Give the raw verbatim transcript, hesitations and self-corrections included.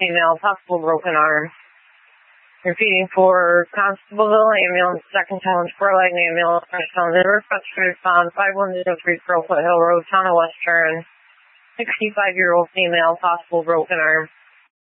female, possible broken arm. Repeating for Constableville Ambulance, second town, Spurlight Ambulance, first town, River Frustrated Found, five one zero three Crowfoot Hill Road, Town of Western, sixty-five-year-old female, possible broken arm.